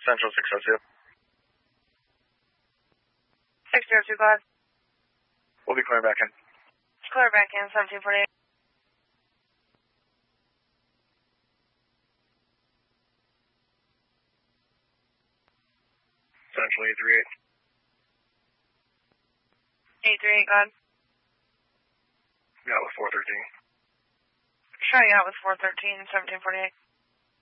Central 602. 602, go ahead. We'll be clearing back in. Clear back in, 1748. Central 838. 838, go ahead. Got with 413. Shutting out with 413, 1748.